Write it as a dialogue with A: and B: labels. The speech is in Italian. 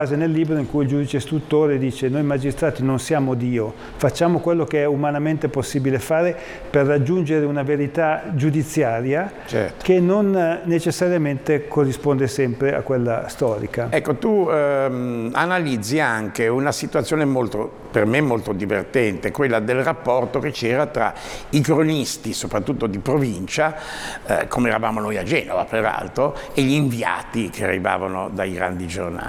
A: Nel libro in cui il giudice istruttore dice: noi magistrati non siamo Dio, facciamo quello che è umanamente possibile fare per raggiungere una verità giudiziaria, certo, che non necessariamente corrisponde sempre a quella storica.
B: Ecco, tu analizzi anche una situazione per me molto divertente, quella del rapporto che c'era tra i cronisti, soprattutto di provincia, come eravamo noi a Genova peraltro, e gli inviati che arrivavano dai grandi giornali.